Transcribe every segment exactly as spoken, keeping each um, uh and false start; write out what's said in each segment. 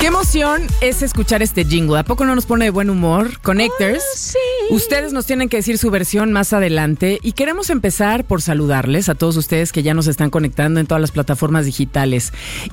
Qué emoción es escuchar este jingle. ¿A poco no nos pone de buen humor? Connectors. Oh, sí. Ustedes nos tienen que decir su versión más adelante y queremos empezar por saludarles a todos ustedes que ya nos están conectando en todas las plataformas digitales.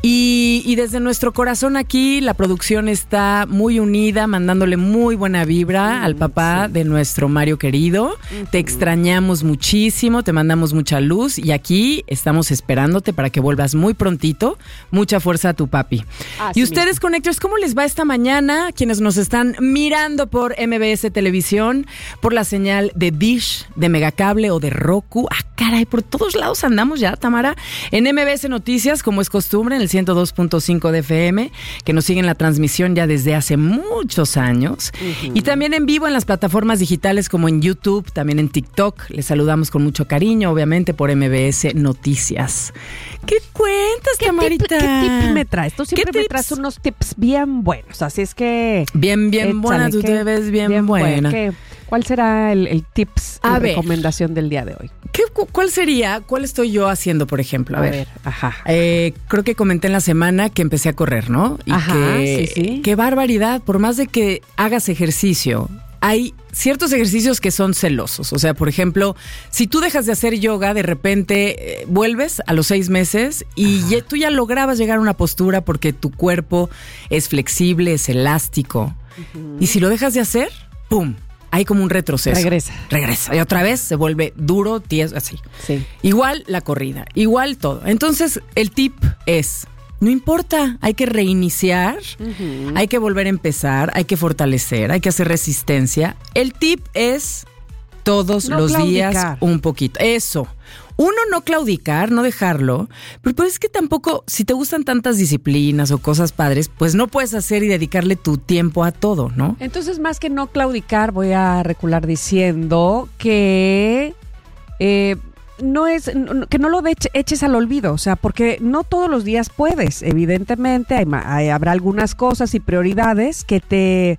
Y, y desde nuestro corazón aquí, la producción está muy unida, mandándole muy buena vibra mm, al papá sí. de nuestro Mario querido. Uh-huh. Te extrañamos muchísimo, te mandamos mucha luz y aquí estamos esperándote para que vuelvas muy prontito. Mucha fuerza a tu papi. Así y ustedes, mismo. Connectors, ¿cómo les va esta mañana? Quienes nos están mirando por M B S Televisión, por la señal de Dish, de Megacable o de Roku. Ah, caray, por todos lados andamos ya, Tamara. En M B S Noticias, como es costumbre, en el ciento dos punto cinco de F M, que nos siguen la transmisión ya desde hace muchos años. Uh-huh. Y también en vivo en las plataformas digitales como en YouTube, también en TikTok. Les saludamos con mucho cariño, obviamente, por M B S Noticias. ¿Qué cuentas, ¿Qué Tamarita? Tip, ¿Qué tip me traes? Tú siempre me traes unos tips bien buenos, así es que... Bien, bien échale, buena, tú te ves bien, bien buena. ¿Qué, ¿Cuál será el, el tips, la recomendación del día de hoy? ¿Qué, ¿Cuál sería? ¿Cuál estoy yo haciendo, por ejemplo? A, a ver, ver, ajá. Eh, creo que comenté en la semana que empecé a correr, ¿no? Y ajá, que, sí, sí. Qué barbaridad, por más de que hagas ejercicio, hay ciertos ejercicios que son celosos. O sea, por ejemplo, si tú dejas de hacer yoga, de repente eh, vuelves a los seis meses y ya, tú ya lograbas llegar a una postura porque tu cuerpo es flexible, es elástico. Uh-huh. Y si lo dejas de hacer, ¡pum!, hay como un retroceso. Regresa. Regresa. Y otra vez se vuelve duro, tieso, así. Sí. Igual la corrida, igual todo. Entonces, el tip es... No importa, hay que reiniciar, uh-huh. hay que volver a empezar, hay que fortalecer, hay que hacer resistencia. El tip es todos no los claudicar. días un poquito. Eso. Uno, no claudicar, no dejarlo, pero, pero es que tampoco, si te gustan tantas disciplinas o cosas padres, pues no puedes hacer y dedicarle tu tiempo a todo, ¿no? Entonces, más que no claudicar, voy a recular diciendo que... Eh, No es que no lo de, eches al olvido, o sea, porque no todos los días puedes, evidentemente hay, hay, habrá algunas cosas y prioridades que te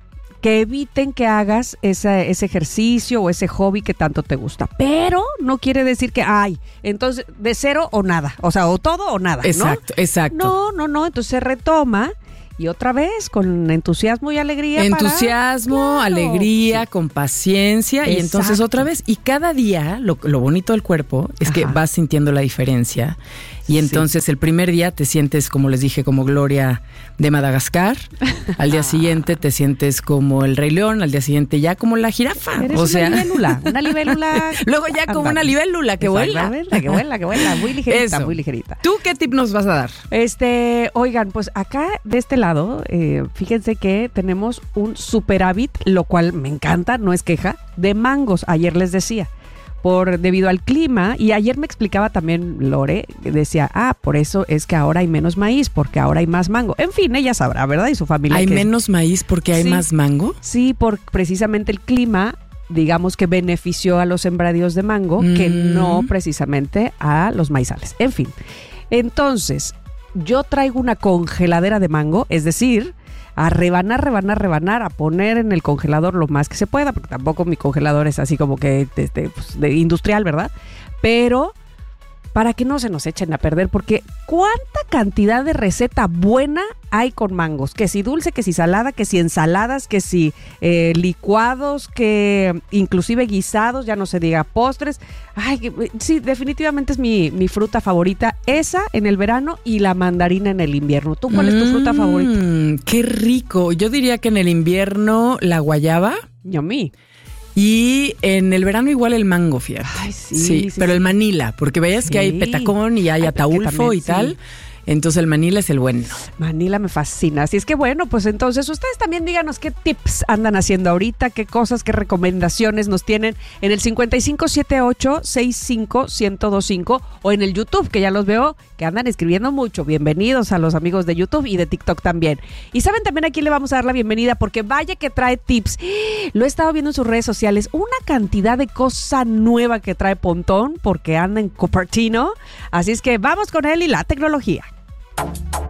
que eviten que hagas ese, ese ejercicio o ese hobby que tanto te gusta, pero no quiere decir que ay, entonces de cero o nada, o sea, o todo o nada, ¿no? Exacto, exacto. No, no, no, entonces se retoma. Y otra vez, con entusiasmo y alegría. Entusiasmo, para... alegría, sí. con paciencia. Exacto. Y entonces otra vez. Y cada día, lo, lo bonito del cuerpo es Ajá. que vas sintiendo la diferencia. Y entonces sí. el primer día te sientes, como les dije, como Gloria de Madagascar. Al día siguiente te sientes como el Rey León. Al día siguiente ya como la jirafa. Eres o una sea, libélula. Una libélula. Luego ya como Andando. Una libélula que vuela. Que vuela, que vuela. Muy ligerita, Eso. muy ligerita. ¿Tú qué tip nos vas a dar? Este, oigan, pues acá de este lado, eh, fíjense que tenemos un superávit, lo cual me encanta, no es queja, de mangos. Ayer les decía. Por, debido al clima, y ayer me explicaba también Lore, decía, ah, por eso es que ahora hay menos maíz, porque ahora hay más mango. En fin, ella sabrá, ¿verdad? Y su familia. ¿Hay que menos es... maíz porque hay sí, más mango? Sí, por precisamente el clima, digamos que benefició a los sembradíos de mango, mm. que no precisamente a los maizales. En fin, entonces, yo traigo una congeladera de mango, es decir... a rebanar, rebanar, rebanar, a poner en el congelador lo más que se pueda, porque tampoco mi congelador es así como que de, de, pues, de industrial, ¿verdad? Pero para que no se nos echen a perder, porque cuánta cantidad de receta buena hay con mangos, que si dulce, que si salada, que si ensaladas, que si eh, licuados, que inclusive guisados, ya no se diga postres. Ay, sí, definitivamente es mi, mi fruta favorita, esa en el verano y la mandarina en el invierno. ¿Tú cuál es tu fruta favorita? Mm, qué rico. Yo diría que en el invierno la guayaba. Yummy. Y en el verano igual el mango, fíjate. Ay, sí, sí, sí, pero sí. el Manila, porque veías sí. que hay petacón y hay Ay, ataulfo también, y tal. Sí. Entonces el Manila es el bueno. Manila me fascina. Así es que bueno, pues entonces ustedes también díganos qué tips andan haciendo ahorita, qué cosas, qué recomendaciones nos tienen en el cincuenta y cinco setenta y ocho sesenta y cinco ciento veinticinco o en el YouTube, que ya los veo que andan escribiendo mucho. Bienvenidos a los amigos de YouTube y de TikTok también. Y saben también a quién le vamos a dar la bienvenida, porque vaya que trae tips. Lo he estado viendo en sus redes sociales, una cantidad de cosa nueva que trae Pontón, porque anda en Cupertino. Así es que vamos con él y la tecnología.